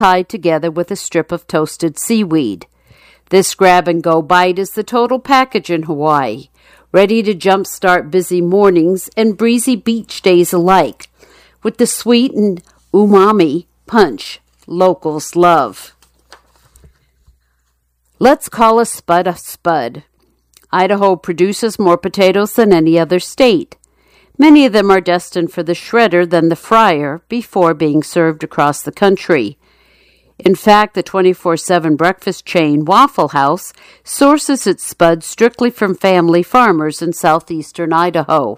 tied together with a strip of toasted seaweed. This grab-and-go bite is the total package in Hawaii, ready to jumpstart busy mornings and breezy beach days alike, with the sweet and umami punch locals love. Let's call a spud a spud. Idaho produces more potatoes than any other state. Many of them are destined for the shredder than the fryer before being served across the country. In fact, the 24/7 breakfast chain Waffle House sources its spuds strictly from family farmers in southeastern Idaho.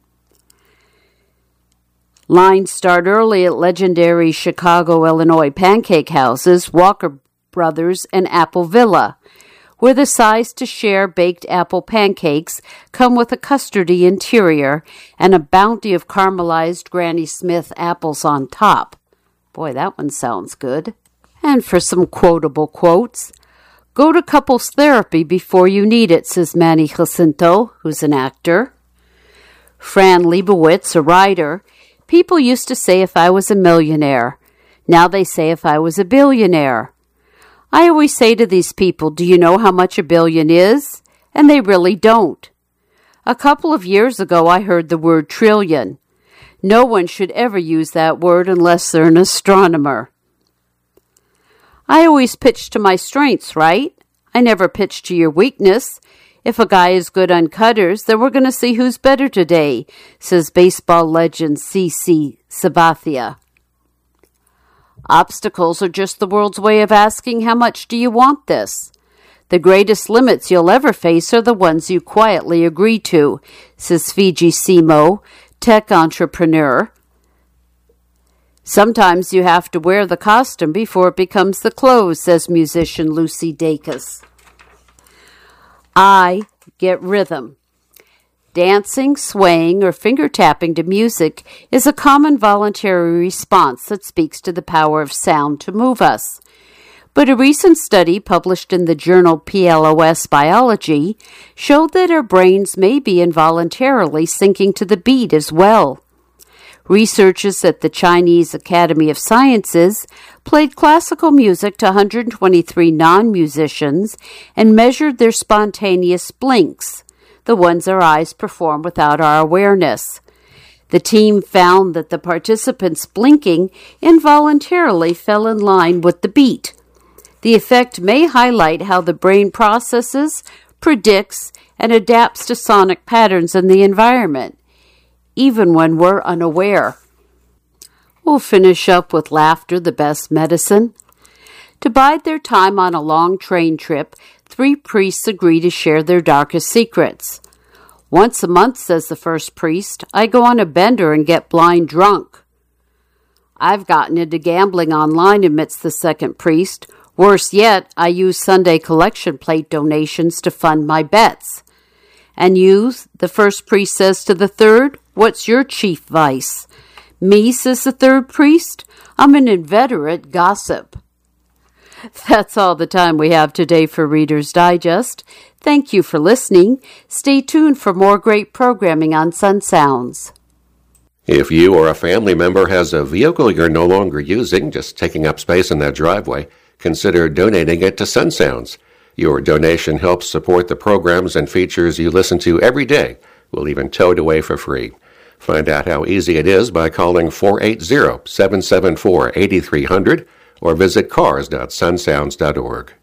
Lines start early at legendary Chicago, Illinois pancake houses, Walker Brothers and Apple Villa, where the size to share baked apple pancakes come with a custardy interior and a bounty of caramelized Granny Smith apples on top. Boy, that one sounds good. And for some quotable quotes, "Go to couples therapy before you need it," says Manny Jacinto, who's an actor. Fran Lebowitz, a writer, "People used to say if I was a millionaire. Now they say if I was a billionaire. I always say to these people, do you know how much a billion is? And they really don't. A couple of years ago, I heard the word trillion. No one should ever use that word unless they're an astronomer. I always pitch to my strengths, right? I never pitch to your weakness. If a guy is good on cutters, then we're going to see who's better today," says baseball legend C.C. Sabathia. Obstacles are just the world's way of asking, how much do you want this? The greatest limits you'll ever face are the ones you quietly agree to, says Fiji Simo, tech entrepreneur. Sometimes you have to wear the costume before it becomes the clothes, says musician Lucy Dacus. I get rhythm. Dancing, swaying, or finger-tapping to music is a common voluntary response that speaks to the power of sound to move us. But a recent study published in the journal PLOS Biology showed that our brains may be involuntarily syncing to the beat as well. Researchers at the Chinese Academy of Sciences played classical music to 123 non-musicians and measured their spontaneous blinks, the ones our eyes perform without our awareness. The team found that the participants' blinking involuntarily fell in line with the beat. The effect may highlight how the brain processes, predicts, and adapts to sonic patterns in the environment, even when we're unaware. We'll finish up with laughter, the best medicine. To bide their time on a long train trip, 3 priests agree to share their darkest secrets. "Once a month," says the first priest, "I go on a bender and get blind drunk." "I've gotten into gambling online," admits the second priest. "Worse yet, I use Sunday collection plate donations to fund my bets." "And you," the first priest says to the third, "what's your chief vice?" "Me," says the third priest, "I'm an inveterate gossip." That's all the time we have today for Reader's Digest. Thank you for listening. Stay tuned for more great programming on Sun Sounds. If you or a family member has a vehicle you're no longer using, just taking up space in that driveway, consider donating it to Sun Sounds. Your donation helps support the programs and features you listen to every day. We'll even tow it away for free. Find out how easy it is by calling 480-774-8300 or visit cars.sunsounds.org.